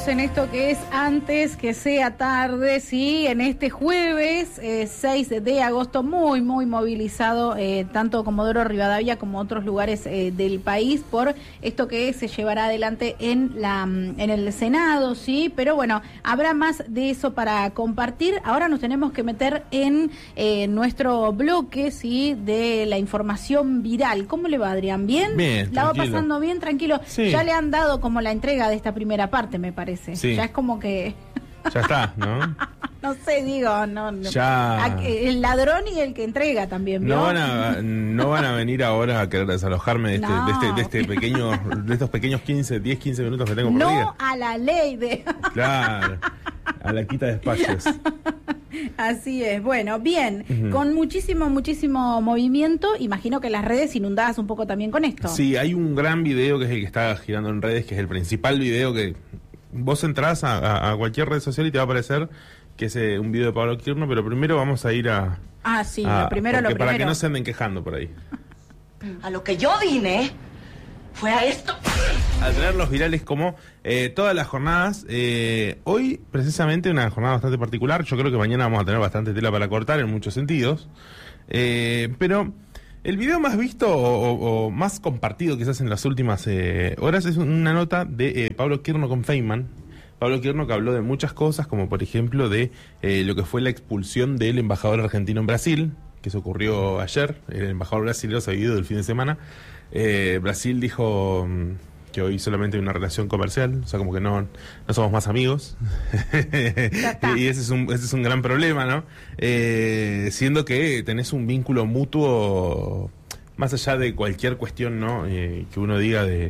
estamos en esto que es antes que sea tarde, sí, en este jueves 6 de agosto, muy movilizado, tanto Comodoro Rivadavia como otros lugares del país, por esto que se llevará adelante en el Senado, sí, pero bueno, habrá más de eso para compartir. Ahora nos tenemos que meter en nuestro bloque, sí, de la información viral. ¿Cómo le va, Adrián? ¿Bien? Bien, ¿La va tranquilo. pasando bien? Tranquilo. Sí. Ya le han dado como la entrega de esta primera parte, me parece. Sí. Ya es como que... Ya está, ¿no? No sé, digo, no. Ya. El ladrón y el que entrega también, ¿vio? No van a venir ahora a querer desalojarme No. de estos pequeños 15 minutos que tengo por día. No a la ley de... Claro, a la quita de espacios. Así es. Bueno, bien, con muchísimo movimiento. Imagino que las redes inundadas un poco también con esto. Sí, hay un gran video que es el que está girando en redes, que es el principal video que... Vos entrás a cualquier red social y te va a aparecer que es un video de Pablo Quirno, pero primero vamos a ir a... Ah, sí, lo primero. Para que no se anden quejando por ahí. A lo que yo vine fue a esto. A tenerlos virales como todas las jornadas. Hoy, precisamente, una jornada bastante particular. Yo creo que mañana vamos a tener bastante tela para cortar en muchos sentidos. Pero el video más visto o más compartido quizás en las últimas horas es una nota de Pablo Quirno con Feynman. Pablo Quirno, que habló de muchas cosas, como por ejemplo de lo que fue la expulsión del embajador argentino en Brasil, que eso ocurrió ayer. El embajador brasileño se ha vivido el fin de semana. Brasil dijo que hoy solamente hay una relación comercial, o sea, como que no somos más amigos. Y ese es un gran problema, ¿no? Siendo que tenés un vínculo mutuo más allá de cualquier cuestión, ¿no? Que uno diga de...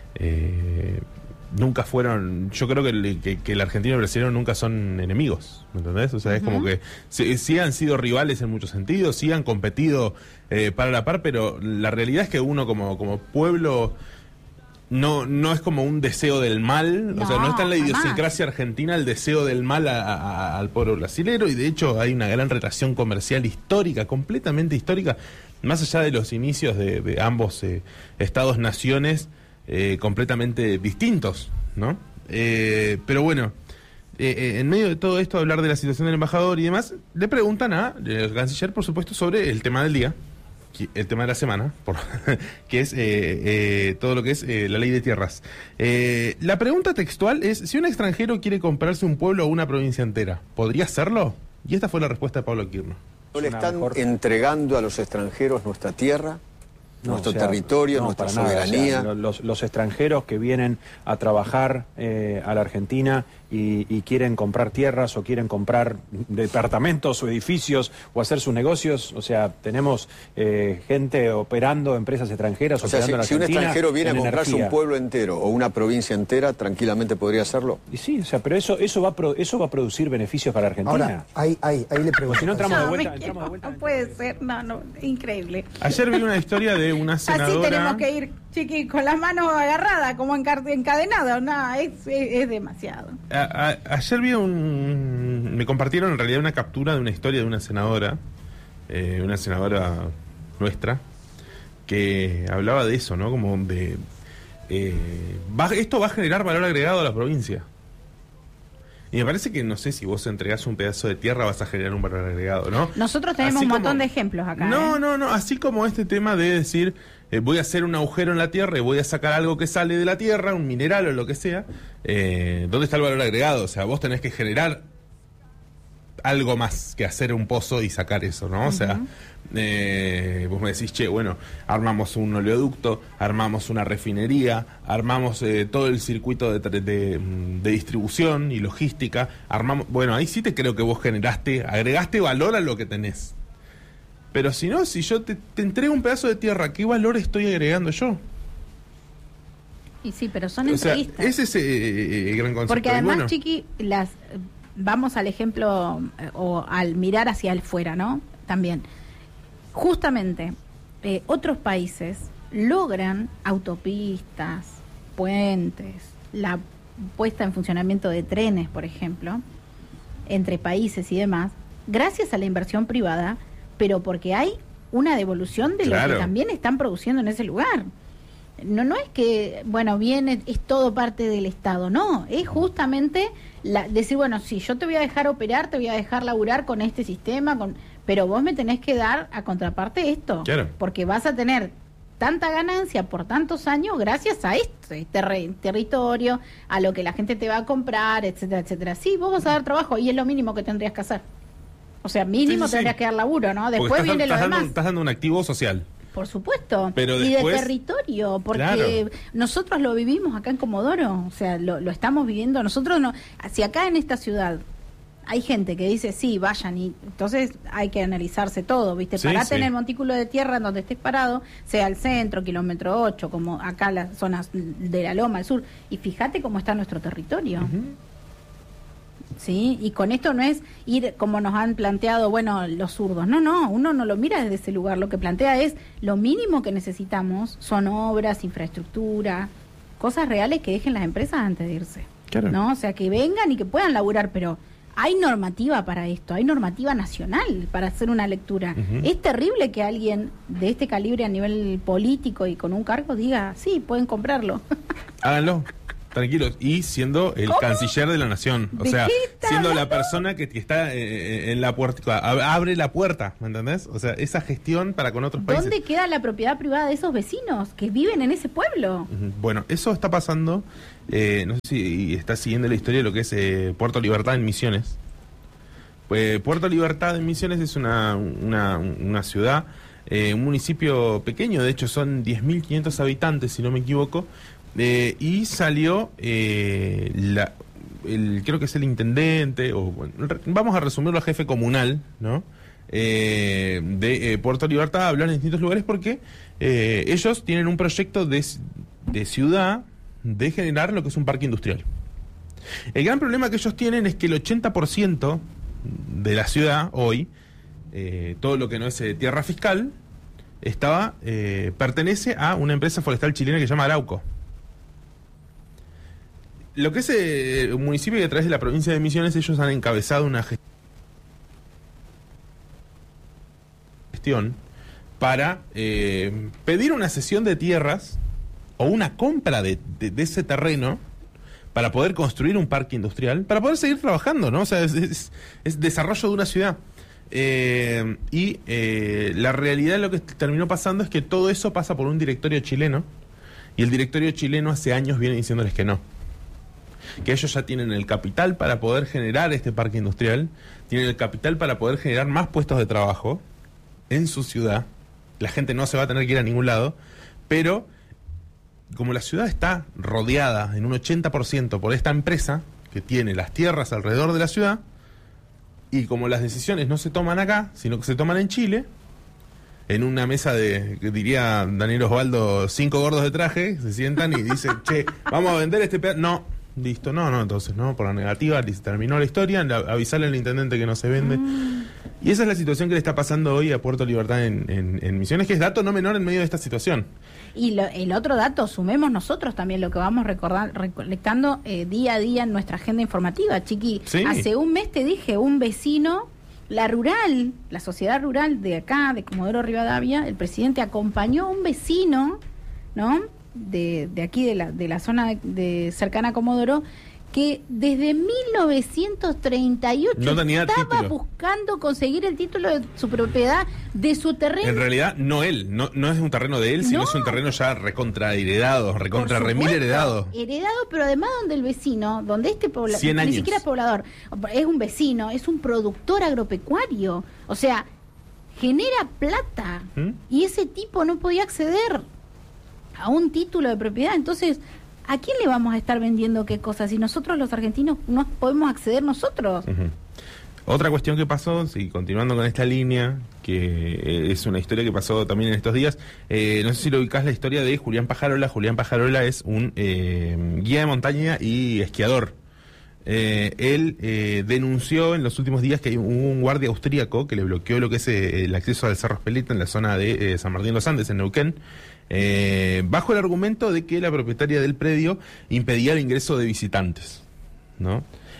nunca fueron... Yo creo que el argentino y el brasileño nunca son enemigos, ¿me entendés? O sea, es como que sí han sido rivales en muchos sentidos, sí han competido para la par, pero la realidad es que uno como pueblo... No es como un deseo del mal, o sea, no está en la idiosincrasia argentina el deseo del mal al pueblo brasilero, y de hecho hay una gran relación comercial histórica, completamente histórica, más allá de los inicios de ambos estados-naciones completamente distintos, ¿no? Pero bueno, en medio de todo esto, hablar de la situación del embajador y demás, le preguntan al canciller, por supuesto, sobre el tema del día, el tema de la semana, que es todo lo que es la ley de tierras. La pregunta textual es: si un extranjero quiere comprarse un pueblo o una provincia entera, ¿podría hacerlo? Y esta fue la respuesta de Pablo Quirno. ¿No le están entregando a los extranjeros nuestra tierra, nuestro territorio, nuestra soberanía? Los extranjeros que vienen a trabajar a la Argentina y quieren comprar tierras o quieren comprar departamentos o edificios o hacer sus negocios, o sea, tenemos gente operando, empresas extranjeras operando en la Argentina. Si un extranjero viene a comprarse energía. un pueblo entero o una provincia entera, tranquilamente podría hacerlo. Y sí, o sea, pero eso va a producir beneficios para la Argentina. Ahora, ahí le pregunto. Si no entramos de vuelta, No puede ser, no, increíble. Ayer vi una historia de una senadora... Así tenemos que ir, chiqui, con las manos agarradas, como encadenadas. No, es demasiado. Ayer me compartieron en realidad una captura de una historia de una senadora nuestra, que hablaba de eso, ¿no? Como de... esto va a generar valor agregado a la provincia. Y me parece que, no sé, si vos entregás un pedazo de tierra vas a generar un valor agregado, ¿no? Nosotros tenemos un montón de ejemplos acá. No, así como este tema de decir, voy a hacer un agujero en la tierra y voy a sacar algo que sale de la tierra, un mineral o lo que sea, ¿dónde está el valor agregado? O sea, vos tenés que generar algo más que hacer un pozo y sacar eso, ¿no? O sea, vos me decís, che, bueno, armamos un oleoducto, armamos una refinería, armamos todo el circuito de distribución y logística, bueno, ahí sí te creo que vos agregaste valor a lo que tenés. Pero si no, si yo te entrego un pedazo de tierra, ¿qué valor estoy agregando yo? Y sí, pero son entrevistas. Ese es el gran concepto. Porque además, Chiqui, vamos al ejemplo o al mirar hacia el fuera, ¿no? También. Justamente, otros países logran autopistas, puentes, la puesta en funcionamiento de trenes, por ejemplo, entre países y demás, gracias a la inversión privada, pero porque hay una devolución de lo que también están produciendo en ese lugar. no es que, bueno, bien, es todo parte del Estado, no, es justamente decir, bueno, sí, yo te voy a dejar operar, te voy a dejar laburar con este sistema, pero vos me tenés que dar a contraparte esto, claro, porque vas a tener tanta ganancia por tantos años gracias a este territorio, a lo que la gente te va a comprar, etcétera, etcétera. Sí, vos vas a dar trabajo y es lo mínimo que tendrías que hacer. O sea, mínimo tendrías que dar laburo, ¿no? Después viene lo demás. Estás dando un activo social. Por supuesto, pero y después, de territorio, porque nosotros lo vivimos acá en Comodoro, o sea, lo estamos viviendo. Nosotros no, si acá en esta ciudad hay gente que dice, sí, vayan, y entonces hay que analizarse todo, ¿viste? Sí, Parate en el montículo de tierra en donde estés parado, sea el centro, kilómetro 8, como acá las zonas de la Loma, el sur, y fíjate cómo está nuestro territorio. ¿Sí? Y con esto no es ir como nos han planteado, bueno, los zurdos. No, uno no lo mira desde ese lugar. Lo que plantea es lo mínimo que necesitamos son obras, infraestructura, cosas reales que dejen las empresas antes de irse. Claro. ¿No? O sea, que vengan y que puedan laburar, pero hay normativa para esto, hay normativa nacional para hacer una lectura. Es terrible que alguien de este calibre a nivel político y con un cargo diga, sí, pueden comprarlo. Háganlo. Tranquilos, y siendo el canciller de la nación, o sea, siendo la persona que está en la puerta, abre la puerta, ¿me entendés? O sea, esa gestión para con otros países. ¿Dónde queda la propiedad privada de esos vecinos que viven en ese pueblo? Bueno, eso está pasando, no sé si está siguiendo la historia de lo que es Puerto Libertad en Misiones. Pues Puerto Libertad en Misiones es una ciudad, un municipio pequeño, de hecho son 10.500 habitantes, si no me equivoco. Y salió creo que es el intendente, o bueno, vamos a resumirlo, a jefe comunal, ¿no? De Puerto Libertad, a hablar en distintos lugares porque ellos tienen un proyecto de ciudad de generar lo que es un parque industrial. El gran problema que ellos tienen es que el 80% de la ciudad hoy, todo lo que no es tierra fiscal, pertenece a una empresa forestal chilena que se llama Arauco. Lo que es un municipio que a través de la provincia de Misiones ellos han encabezado una gestión para pedir una cesión de tierras o una compra de ese terreno para poder construir un parque industrial, para poder seguir trabajando, ¿no? O sea, es desarrollo de una ciudad. La realidad de lo que terminó pasando es que todo eso pasa por un directorio chileno y el directorio chileno hace años viene diciéndoles que no. Que ellos ya tienen el capital para poder generar este parque industrial, tienen el capital para poder generar más puestos de trabajo en su ciudad. La gente no se va a tener que ir a ningún lado, pero como la ciudad está rodeada en un 80% por esta empresa que tiene las tierras alrededor de la ciudad, y como las decisiones no se toman acá, sino que se toman en Chile, en una mesa que diría Daniel Osvaldo, 5 gordos de traje, se sientan y dicen, che, vamos a vender este pedazo. No, listo, no, entonces, no, por la negativa, terminó la historia, avisarle al intendente que no se vende. Y esa es la situación que le está pasando hoy a Puerto Libertad en Misiones, que es dato no menor en medio de esta situación. Y el otro dato, sumemos nosotros también lo que vamos recolectando día a día en nuestra agenda informativa, Chiqui. Sí. Hace un mes te dije, un vecino, la sociedad rural de acá, de Comodoro Rivadavia, el presidente acompañó a un vecino, ¿no?, de aquí, de la zona de cercana a Comodoro, que desde 1938 estaba buscando conseguir el título de su propiedad, de su terreno. En realidad, no es un terreno de él, sino es un terreno ya recontra heredado, recontra remil heredado. Heredado, pero además donde el vecino, donde este poblador, 100 años. Ni siquiera es poblador, es un vecino, es un productor agropecuario, o sea, genera plata, y ese tipo no podía acceder a un título de propiedad. Entonces, ¿a quién le vamos a estar vendiendo qué cosas si nosotros los argentinos no podemos acceder nosotros? Otra cuestión que pasó, continuando con esta línea, que es una historia que pasó también en estos días, no sé si lo ubicás, la historia de Julián Pajarola. Julián Pajarola es un guía de montaña y esquiador. Él denunció en los últimos días que hubo un guardia austríaco que le bloqueó lo que es el acceso al Cerro Espeleta en la zona de San Martín de los Andes, en Neuquén, bajo el argumento de que la propietaria del predio impedía el ingreso de visitantes, ¿no?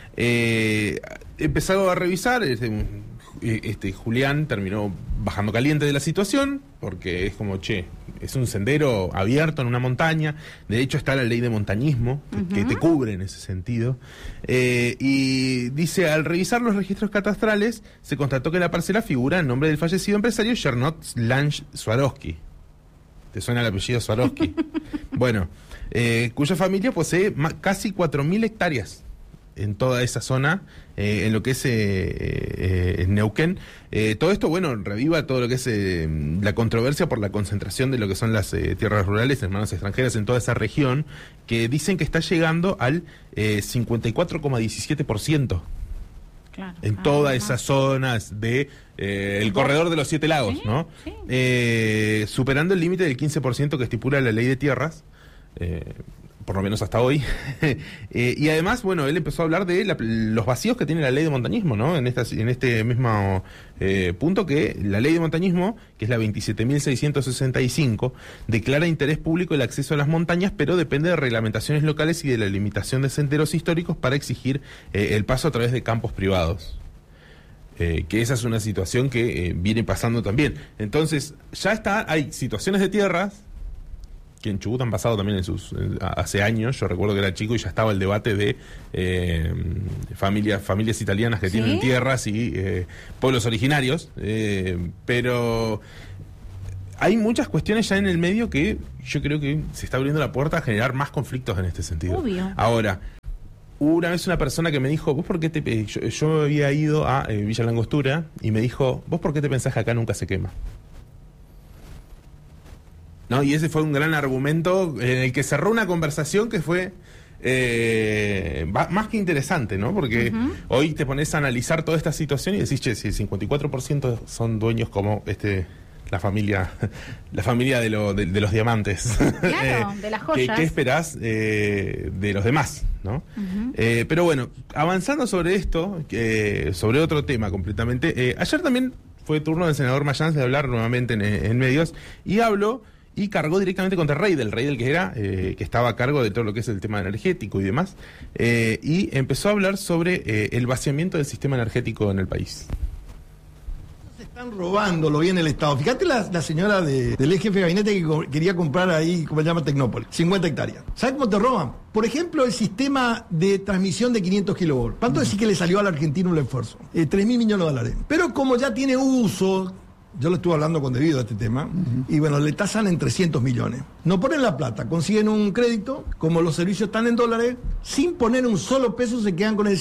Empezaron a revisar, Julián terminó bajando caliente de la situación, porque es como, che, es un sendero abierto en una montaña. De hecho está la ley de montañismo que te cubre en ese sentido. Y dice, al revisar los registros catastrales se constató que la parcela figura en nombre del fallecido empresario Gernot Lange Swarovski. ¿Te suena el apellido Swarovski? Bueno, cuya familia posee casi 4.000 hectáreas en toda esa zona, en lo que es Neuquén. Todo esto, bueno, reviva todo lo que es la controversia por la concentración de lo que son las tierras rurales en manos extranjeras en toda esa región, que dicen que está llegando al 54,17%. Claro, en todas esas zonas de el corredor de los 7 lagos, ¿sí? ¿No? Sí. Superando el límite del 15% que estipula la ley de tierras, por lo menos hasta hoy. Y además, bueno, él empezó a hablar de los vacíos que tiene la ley de montañismo, ¿no? En este mismo punto, que la ley de montañismo, que es la 27.665, declara interés público el acceso a las montañas, pero depende de reglamentaciones locales y de la limitación de senderos históricos para exigir el paso a través de campos privados. Que esa es una situación que viene pasando también. Entonces, hay situaciones de tierras que en Chubut han pasado también hace años. Yo recuerdo que era chico y ya estaba el debate de familias italianas que tienen tierras y pueblos originarios, pero hay muchas cuestiones ya en el medio que yo creo que se está abriendo la puerta a generar más conflictos en este sentido. Obvio. Ahora, hubo una vez una persona que me dijo, ¿vos por qué yo había ido a Villa Langostura y me dijo, ¿vos por qué te pensás que acá nunca se quema? ¿No? Y ese fue un gran argumento en el que cerró una conversación que fue más que interesante, ¿no? Porque hoy te pones a analizar toda esta situación y decís, che, si el 54% son dueños como la familia de los diamantes. Claro, de las joyas. ¿Qué esperás de los demás, ¿no? Pero bueno, avanzando sobre esto, sobre otro tema completamente, ayer también fue turno del senador Mayans de hablar nuevamente en medios, y habló y cargó directamente contra el rey que estaba a cargo de todo lo que es el tema energético y demás, y empezó a hablar sobre el vaciamiento del sistema energético en el país. Se están robando lo bien el Estado. Fíjate la señora del ex jefe de gabinete que quería comprar ahí, como se llama, Tecnópolis, 50 hectáreas. ¿Sabes cómo te roban? Por ejemplo, el sistema de transmisión de 500 kilovolts. ¿Cuánto decís que le salió al argentino el esfuerzo? 3.000 millones de dólares. Pero como ya tiene uso, yo lo estuve hablando con Debido a este tema, y bueno, le tasan en 300 millones. No ponen la plata, consiguen un crédito, como los servicios están en dólares, sin poner un solo peso se quedan con el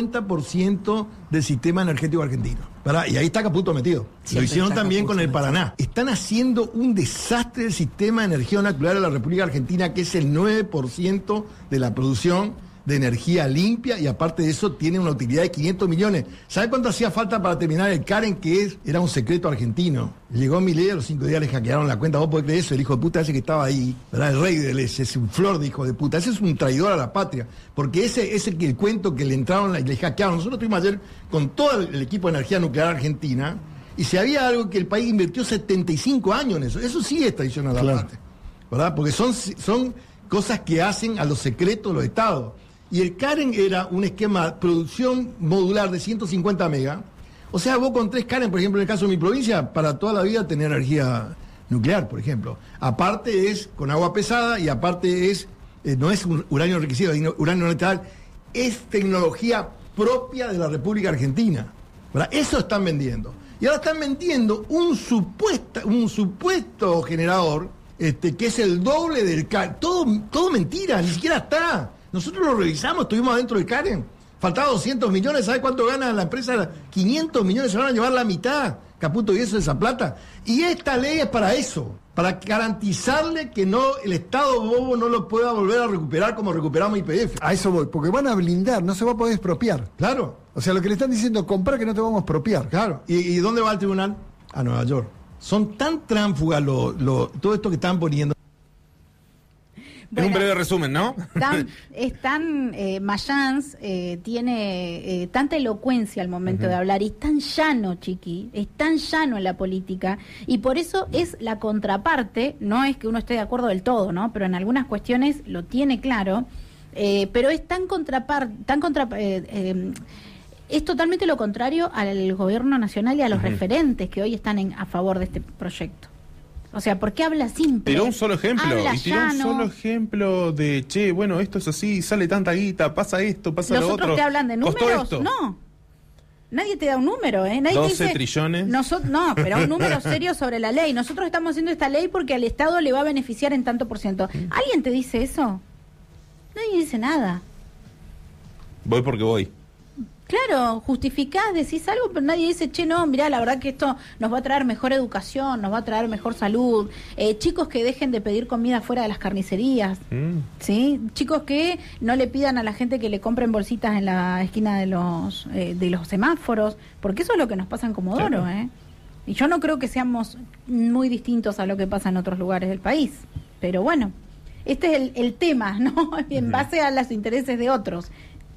50% del sistema energético argentino. Y ahí está Caputo metido. Lo hicieron también con el Paraná. Están haciendo un desastre del sistema de energía nuclear de la República Argentina, que es el 9% de la producción de energía limpia, y aparte de eso tiene una utilidad de 500 millones. ¿Sabe cuánto hacía falta para terminar el Karen, que era un secreto argentino? Llegó Milei, a los 5 días le hackearon la cuenta. ¿Vos podés creer eso? El hijo de puta ese que estaba ahí, ¿verdad? El rey del ese, es un flor de hijo de puta. Ese es un traidor a la patria, porque ese es el cuento que le entraron y le hackearon. Nosotros estuvimos ayer con todo el equipo de energía nuclear argentina, y si había algo que el país invirtió 75 años en eso sí es traición a la patria, ¿verdad? Porque son cosas que hacen a los secretos los estados. Y el Karen era un esquema de producción modular de 150 megas. O sea, vos con 3 Karen, por ejemplo, en el caso de mi provincia, para toda la vida tener energía nuclear, por ejemplo. Aparte es con agua pesada, y aparte no es un uranio enriquecido, uranio neutral, es tecnología propia de la República Argentina, ¿verdad? Eso están vendiendo. Y ahora están vendiendo un supuesto generador, que es el doble del Karen. Todo mentira, ni siquiera está. Nosotros lo revisamos, estuvimos adentro del Karen. Faltaba 200 millones, ¿sabe cuánto gana la empresa? 500 millones, se van a llevar la mitad, Caputo, y eso de esa plata. Y esta ley es para eso, para garantizarle que el Estado bobo no lo pueda volver a recuperar como recuperamos YPF. A eso voy, porque van a blindar, no se va a poder expropiar. Claro. O sea, lo que le están diciendo, comprar que no te vamos a expropiar. Claro. ¿Y dónde va el tribunal? A Nueva York. Son tan tránsfugas todo esto que están poniendo. Bueno, es un breve resumen, ¿no? Mayans tiene tanta elocuencia al momento de hablar, y es tan llano, Chiqui, es tan llano en la política, y por eso es la contraparte. No es que uno esté de acuerdo del todo, ¿no? Pero en algunas cuestiones lo tiene claro, pero es es totalmente lo contrario al gobierno nacional y a los referentes que hoy están a favor de este proyecto. O sea, ¿por qué habla simple? Tiró un solo ejemplo. Habla Y tiró un llano. solo ejemplo de, che, bueno, esto es así, sale tanta guita, pasa esto, pasa lo ¿Los otro. otros te hablan de ¿Costó números? esto? No. Nadie te da un número, ¿eh? Nadie 12 te dice, trillones. No, pero un número serio sobre la ley. Nosotros estamos haciendo esta ley porque al Estado le va a beneficiar en tanto por ciento. ¿Alguien te dice eso? Nadie dice nada. Voy porque voy. Claro, justificás, decís algo, pero nadie dice, che, no, mirá, la verdad que esto nos va a traer mejor educación, nos va a traer mejor salud. Chicos que dejen de pedir comida fuera de las carnicerías, ¿sí? Chicos que no le pidan a la gente que le compren bolsitas en la esquina de los semáforos, porque eso es lo que nos pasa en Comodoro, Claro. Y yo no creo que seamos muy distintos a lo que pasa en otros lugares del país, pero bueno, este es el tema, ¿no? En base a los intereses de otros.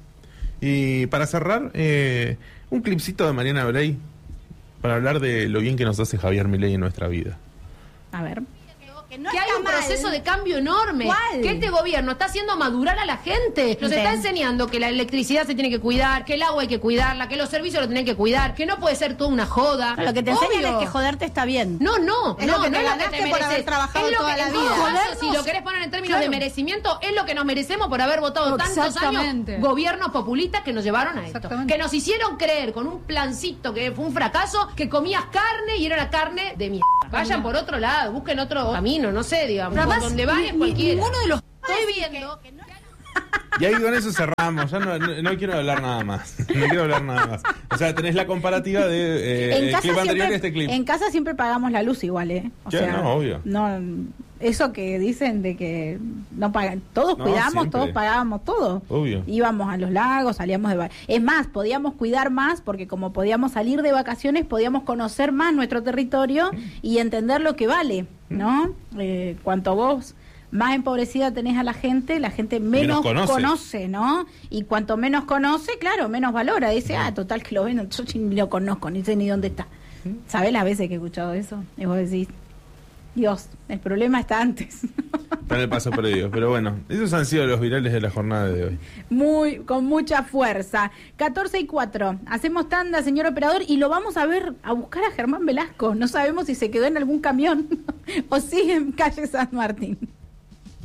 Y para cerrar, un clipcito de Mariana Brey para hablar de lo bien que nos hace Javier Milei en nuestra vida. A ver. Que hay un proceso de cambio enorme. ¿Cuál? Que este gobierno está haciendo madurar a la gente. Nos está enseñando que la electricidad se tiene que cuidar, que el agua hay que cuidarla, que los servicios lo tienen que cuidar, que no puede ser toda una joda. Lo que te enseñan es que joderte está bien. No, Es lo que te no es lo ganaste que te por haber mereces. trabajado Es lo toda que, la en vida. todo caso, Jodernos. si lo querés poner en términos Claro. de merecimiento, es lo que nos merecemos por haber votado tantos años gobiernos populistas que nos llevaron a esto. Que nos hicieron creer con un plancito que fue un fracaso, que comías carne y era una carne de mierda. Vayan por otro lado, busquen otro camino, no sé, digamos. Pero además, Donde vayan cualquiera. ninguno de los Estoy viendo Y ahí con eso cerramos, ya no quiero hablar nada más. No quiero hablar nada más. O sea, tenés la comparativa de En el casa clip anterior siempre- y este clip. En casa siempre pagamos la luz igual, ¿eh? O Ya, sea, no, obvio. No, eso que dicen de que no pagan, todos No, cuidamos, siempre. todos pagábamos todo. Obvio. Íbamos a los lagos, salíamos de es más, podíamos cuidar más porque como podíamos salir de vacaciones, podíamos conocer más nuestro territorio y entender lo que vale, ¿no? Cuanto vos más empobrecida tenés a la gente menos conoce, ¿no? Y cuanto menos conoce, claro, menos valora. Dice, total que lo ven, yo ni lo conozco, ni sé ni dónde está. ¿Sabés las veces que he escuchado eso? Y vos decís, Dios, el problema está antes. Está en el paso perdido. Pero bueno, esos han sido los virales de la jornada de hoy. Con mucha fuerza. 14:04. Hacemos tanda, señor operador, y lo vamos a buscar a Germán Velasco. No sabemos si se quedó en algún camión o sigue en calle San Martín.